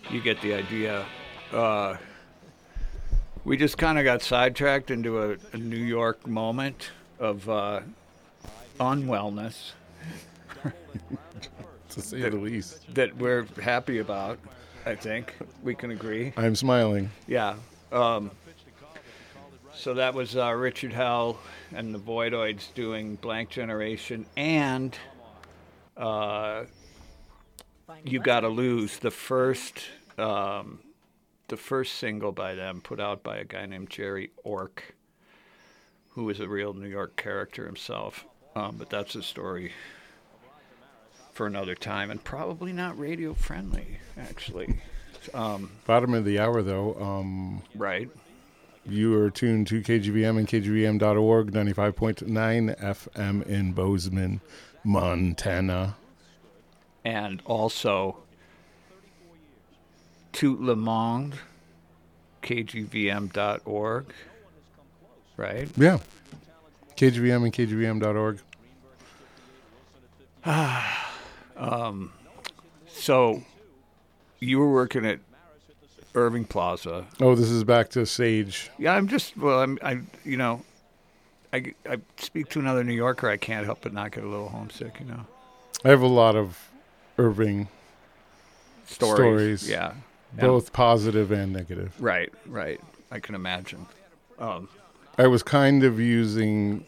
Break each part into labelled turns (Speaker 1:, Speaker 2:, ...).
Speaker 1: You get the idea. We just kind of got sidetracked into a New York moment of unwellness
Speaker 2: To say the least.
Speaker 1: that we're happy about. I think we can agree.
Speaker 2: I'm smiling.
Speaker 1: Yeah. So that was Richard Hell and the Voidoids doing Blank Generation and You Gotta Lose, the first single by them, put out by a guy named Jerry Ork, who is a real New York character himself. But that's a story for another time, and probably not radio friendly, actually.
Speaker 2: Bottom of the hour, though.
Speaker 1: Right.
Speaker 2: You are tuned to KGVM and KGVM.org, 95.9 FM in Bozeman, Montana.
Speaker 1: And also to Le Monde, KGVM.org, right?
Speaker 2: Yeah. KGVM and KGVM.org.
Speaker 1: So you were working at Irving Plaza.
Speaker 2: Oh, this is back to Sage.
Speaker 1: Yeah, I speak to another New Yorker. I can't help but not get a little homesick,
Speaker 2: I have a lot of Irving stories.
Speaker 1: Yeah.
Speaker 2: Both positive and negative.
Speaker 1: Right. I can imagine.
Speaker 2: I was kind of using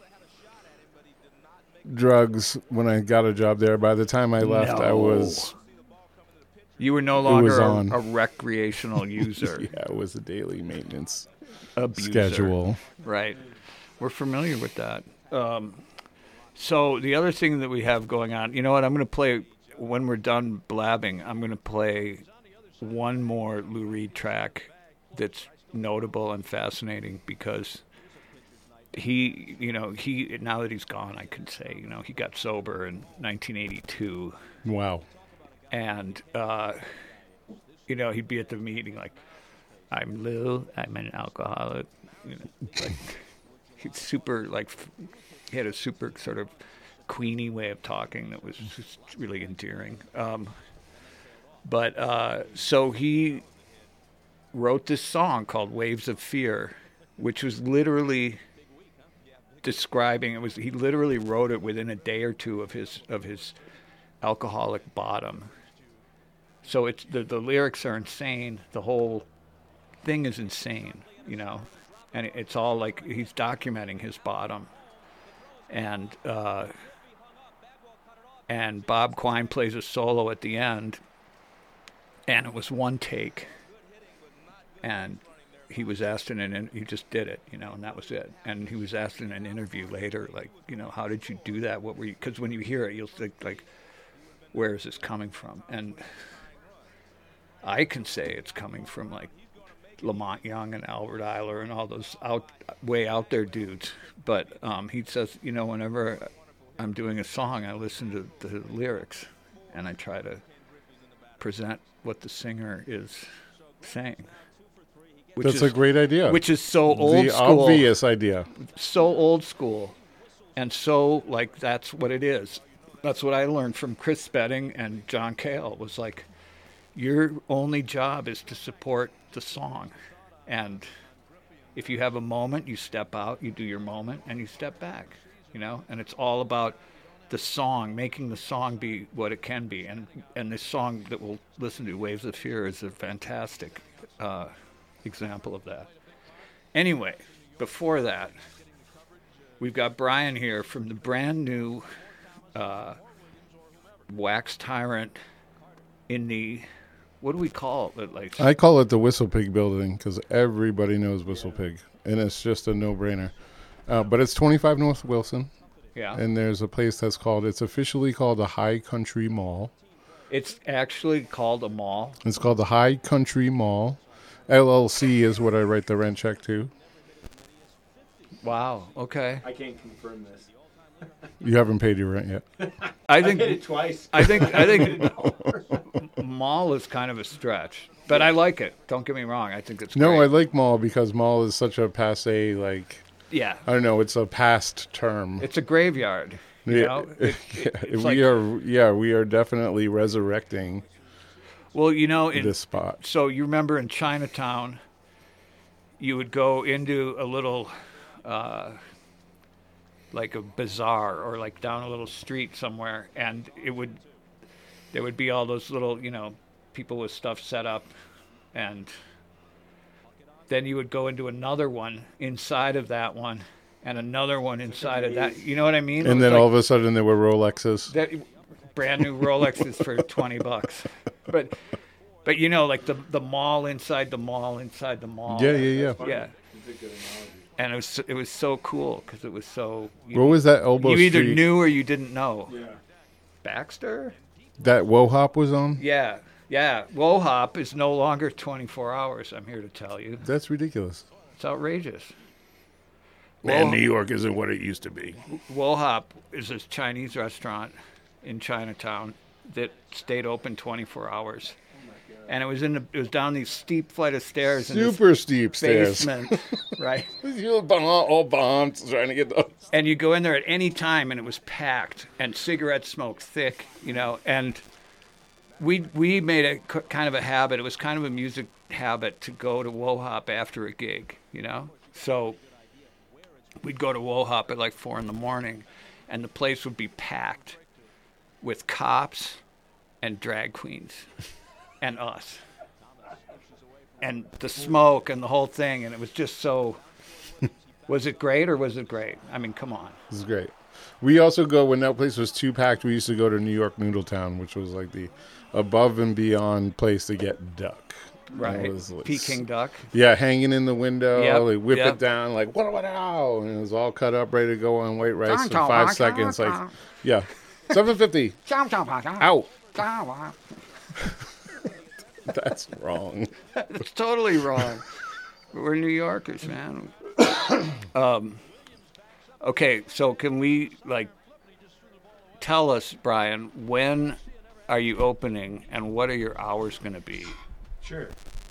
Speaker 2: drugs when I got a job there. By the time I left, I was...
Speaker 1: You were no longer
Speaker 2: on.
Speaker 1: a recreational user.
Speaker 2: Yeah, it was a daily maintenance
Speaker 1: Abuser.
Speaker 2: schedule.
Speaker 1: Right. We're familiar with that. So the other thing that we have going on, you know what, I'm going to play, when we're done blabbing, I'm going to play one more Lou Reed track that's notable and fascinating because he, now that he's gone, I could say, he got sober in 1982.
Speaker 2: Wow.
Speaker 1: And, he'd be at the meeting like, I'm Lou, I'm an alcoholic. He's super, he had a super sort of queenie way of talking that was just really endearing. So he wrote this song called Waves of Fear, which was literally describing, he literally wrote it within a day or two of his alcoholic bottom. So it's the lyrics are insane. The whole thing is insane, and it's all like he's documenting his bottom. And Bob Quine plays a solo at the end, and it was one take. And he was asked he just did it, and that was it. And he was asked in an interview later, how did you do that? What were you? Because when you hear it, you'll think where is this coming from? And I can say it's coming from Lamont Young and Albert Eiler and all those way out there dudes. But he says, whenever I'm doing a song, I listen to the lyrics and I try to present what the singer is saying.
Speaker 2: That's a great idea.
Speaker 1: Which is so old
Speaker 2: the
Speaker 1: school.
Speaker 2: The obvious idea.
Speaker 1: So old school. And so, that's what it is. That's what I learned from Chris Spedding and John Cale was your only job is to support the song. And if you have a moment, you step out, you do your moment, and you step back, and it's all about the song, making the song be what it can be. And this song that we'll listen to, Waves of Fear, is a fantastic example of that. Anyway, before that, we've got Brian here from the brand new Wax Tyrant in the, what do we call it?
Speaker 2: I call it the Whistle Pig building because everybody knows Whistle Pig, and it's just a no-brainer. But it's 25 North Wilson.
Speaker 1: Yeah.
Speaker 2: And there's a place it's officially called the High Country Mall.
Speaker 1: It's actually called a mall?
Speaker 2: It's called the High Country Mall. LLC is what I write the rent check to.
Speaker 1: Wow, okay.
Speaker 3: I can't confirm this.
Speaker 2: You haven't paid your rent yet.
Speaker 1: I think
Speaker 3: paid it twice.
Speaker 1: I think mall is kind of a stretch, but I like it. Don't get me wrong. I think it's
Speaker 2: No,
Speaker 1: great.
Speaker 2: I like mall because mall is such a passé,
Speaker 1: yeah.
Speaker 2: I don't know, it's a past term.
Speaker 1: It's a graveyard. You know?
Speaker 2: We are definitely resurrecting
Speaker 1: Well,
Speaker 2: this spot.
Speaker 1: so you remember in Chinatown, you would go into a little, like a bazaar or like down a little street somewhere, and there would be all those little, people with stuff set up, and then you would go into another one inside of that one, and another one inside of that. You know what I mean?
Speaker 2: And then all of a sudden there were Rolexes.
Speaker 1: That brand new Rolexes for $20, but like the mall inside the mall inside the mall.
Speaker 2: Yeah.
Speaker 1: Yeah. And it was so cool because it was so.
Speaker 2: What was that elbow
Speaker 1: You either
Speaker 2: street
Speaker 1: knew or you didn't know.
Speaker 3: Yeah.
Speaker 1: Baxter?
Speaker 2: that Wohop was on?
Speaker 1: Yeah. Wohop is no longer 24 hours, I'm here to tell you.
Speaker 2: That's ridiculous.
Speaker 1: It's outrageous.
Speaker 2: Man, New York isn't what it used to be.
Speaker 1: Wohop is a Chinese restaurant in Chinatown that stayed open 24 hours. And it was down these steep flight of stairs
Speaker 2: Super steep
Speaker 1: in
Speaker 2: stairs.
Speaker 1: this basement, right?
Speaker 2: You're all bombed trying to get those.
Speaker 1: And you go in there at any time, and it was packed, and cigarette smoke thick, And we made a kind of a habit. It was kind of a music habit to go to Wohop after a gig, So we'd go to Wohop at like 4 a.m, and the place would be packed with cops and drag queens and us. And the smoke and the whole thing, and it was just so... Was it great or was it great? I mean, come on.
Speaker 2: This is great. We also go, when that place was too packed, we used to go to New York Noodle Town, which was like the above and beyond place to get duck.
Speaker 1: Right.
Speaker 2: It was like,
Speaker 1: Peking duck.
Speaker 2: Yeah, hanging in the window.
Speaker 1: Yep,
Speaker 2: They whip
Speaker 1: yep.
Speaker 2: it down like, what, and it was all cut up, ready to go on white rice in 5 seconds. Like, yeah. $7.50. Out. That's wrong.
Speaker 1: It's totally wrong. We're New Yorkers, man. Okay, so can we, tell us, Brian, when are you opening and what are your hours going to be?
Speaker 3: Sure.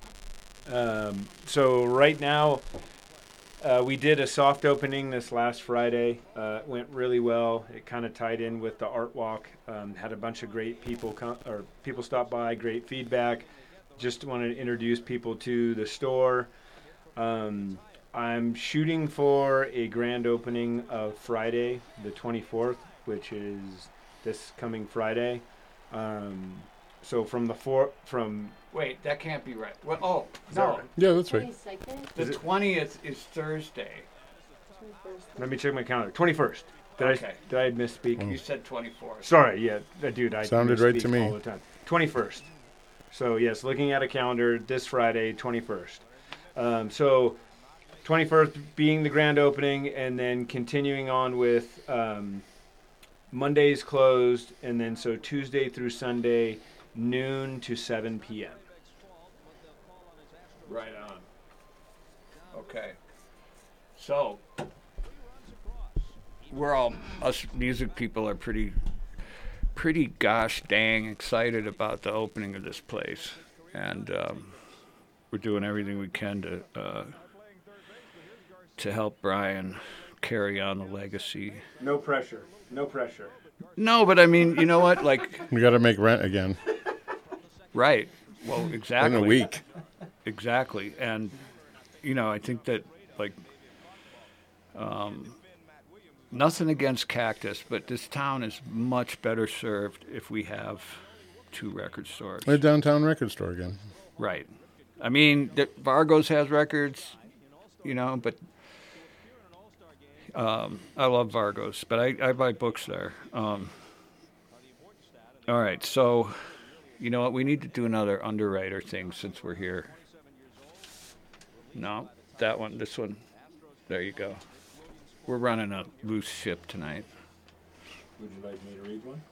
Speaker 3: So right now, we did a soft opening this last Friday. It went really well. It kind of tied in with the art walk. Had a bunch of great people people stop by, great feedback. Just wanted to introduce people to the store. I'm shooting for a grand opening of Friday, the 24th, which is this coming Friday. So
Speaker 1: Wait, that can't be right. Well, no.
Speaker 3: Sorry.
Speaker 2: Yeah, that's right.
Speaker 4: 22nd?
Speaker 1: The 20th is Thursday.
Speaker 3: Let me check my calendar. 21st.
Speaker 1: Okay.
Speaker 3: Did I misspeak?
Speaker 1: You said 24th.
Speaker 3: Sorry, yeah, dude, I
Speaker 2: Sounded right to
Speaker 3: misspeak
Speaker 2: me.
Speaker 3: all the time. 21st. So yes, looking at a calendar, this Friday, 21st. So 21st being the grand opening, and then continuing on with Mondays closed, and then so Tuesday through Sunday, noon to 7 p.m.
Speaker 1: Right on. Okay. So, us music people are pretty gosh dang excited about the opening of this place. And we're doing everything we can to help Brian carry on the legacy.
Speaker 3: No pressure. No pressure.
Speaker 1: No, but I mean, you know what?
Speaker 2: We got to make rent again
Speaker 1: Right. Well, exactly.
Speaker 2: in a week.
Speaker 1: Exactly. And, I think that, nothing against Cactus, but this town is much better served if we have 2 record stores.
Speaker 2: A downtown record store again.
Speaker 1: Right. I mean, Vargo's has records, but I love Vargo's, but I buy books there. All right, so you know what? We need to do another underwriter thing since we're here. No, that one, this one. There you go. We're running a loose ship tonight.
Speaker 3: Would you like me to read one?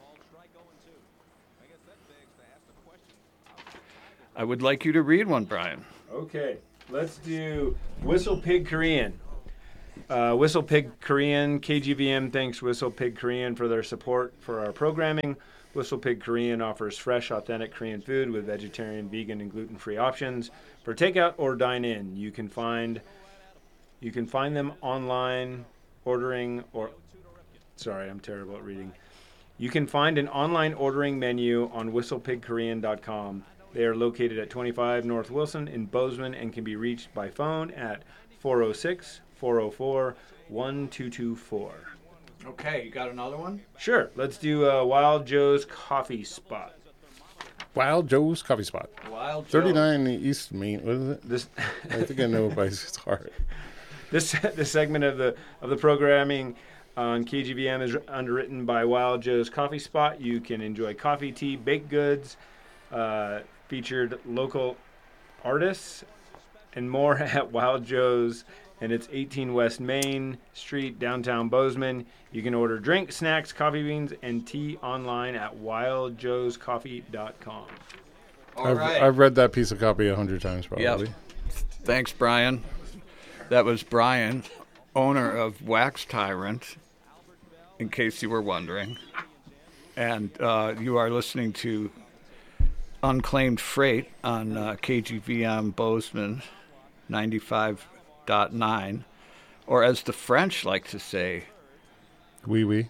Speaker 1: I would like you to read one, Brian.
Speaker 3: Okay, let's do Whistle Pig Korean. Whistle Pig Korean, KGVM thanks Whistle Pig Korean for their support for our programming. Whistle Pig Korean offers fresh, authentic Korean food with vegetarian, vegan, and gluten-free options for takeout or dine-in. You can find them online ordering or... Sorry, I'm terrible at reading. You can find an online ordering menu on whistlepigkorean.com. They are located at 25 North Wilson in Bozeman and can be reached by phone at 406-404-1224.
Speaker 1: Okay, you got another one?
Speaker 3: Sure, let's do Wild Joe's Coffee Spot.
Speaker 2: Wild Joe's Coffee Spot.
Speaker 1: Wild Joe.
Speaker 2: 39 East Main. What is it?
Speaker 3: This
Speaker 2: I think I know it by heart.
Speaker 3: this segment of the programming on KGVM is underwritten by Wild Joe's Coffee Spot. You can enjoy coffee, tea, baked goods, featured local artists, and more at Wild Joe's, and it's 18 West Main Street, downtown Bozeman. You can order drinks, snacks, coffee beans, and tea online at wildjoescoffee.com.
Speaker 1: All right.
Speaker 2: I've read that piece of copy 100 times probably.
Speaker 1: Yep. Thanks, Brian. That was Brian, owner of Wax Tyrant, in case you were wondering. And you are listening to Unclaimed Freight on KGVM Bozeman 95.9, or as the French like to say,
Speaker 2: Oui.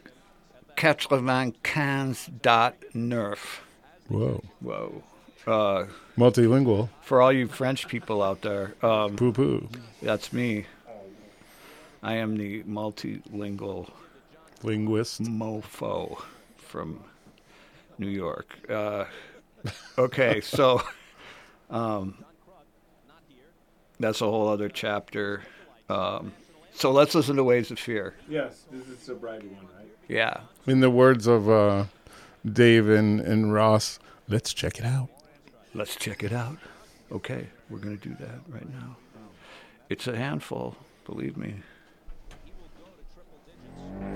Speaker 1: 95.9.
Speaker 2: Whoa.
Speaker 1: Whoa.
Speaker 2: Multilingual.
Speaker 1: For all you French people out there,
Speaker 2: Poo-poo.
Speaker 1: that's me. I am the multilingual
Speaker 2: Linguist.
Speaker 1: mofo from New York. Okay, so that's a whole other chapter. So let's listen to Waves of Fear.
Speaker 3: Yes, this is the sobriety one, right?
Speaker 1: Yeah.
Speaker 2: In the words of Dave and Ross, let's check it out.
Speaker 1: Let's check it out. Okay, we're going to do that right now. It's a handful, believe me.